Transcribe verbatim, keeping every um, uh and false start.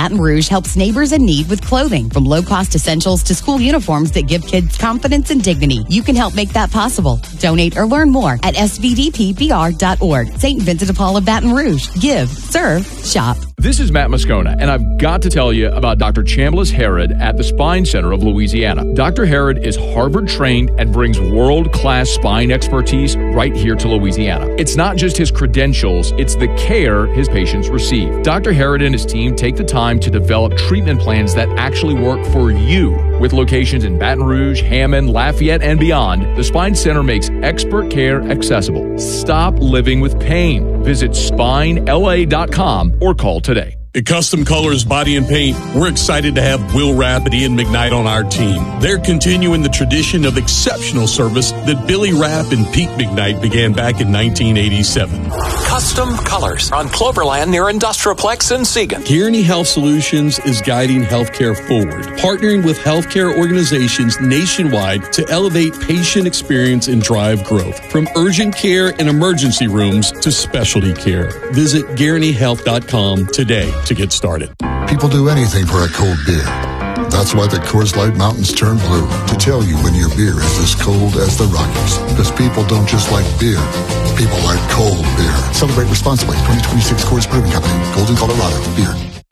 Baton Rouge helps neighbors in need with clothing, from low-cost essentials to school uniforms that give kids confidence and dignity. You can help make that possible. Donate or learn more at S V D P B R dot org. Saint Vincent de Paul of Baton Rouge. Give, serve, shop. This is Matt Moscona, and I've got to tell you about Doctor Chambliss Herod at the Spine Center of Louisiana. Doctor Herod is Harvard-trained and brings world-class spine expertise right here to Louisiana. It's not just his credentials, it's the care his patients receive. Doctor Herod and his team take the time to develop treatment plans that actually work for you. With locations in Baton Rouge, Hammond, Lafayette, and beyond, the Spine Center makes expert care accessible. Stop living with pain. Visit spine L A dot com or call today. At Custom Colors Body and Paint, we're excited to have Will Rapp and Ian McKnight on our team. They're continuing the tradition of exceptional service that Billy Rapp and Pete McKnight began back in nineteen eighty-seven. Custom Colors on Cloverland near Industrialplex in Siegen. Kearney Health Solutions is guiding healthcare forward, partnering with healthcare organizations nationwide to elevate patient experience and drive growth, from urgent care and emergency rooms to specialty care. Visit Kearney Health dot com today to get started. People do anything for a cold beer. That's why the Coors Light Mountains turn blue, to tell you when your beer is as cold as the Rockies. Because people don't just like beer, people like cold beer. Celebrate responsibly. twenty twenty-six Coors Brewing Company, Golden, Colorado. Beer.